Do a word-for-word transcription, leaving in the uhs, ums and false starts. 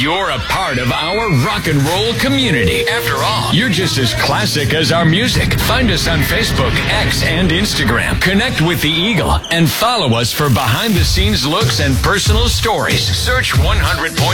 you're a part of our rock and roll community. After all, you're just as classic as our music. Find us on Facebook, X, and Instagram. Connect with the Eagle and follow us for behind-the-scenes looks and personal stories. Search one hundred point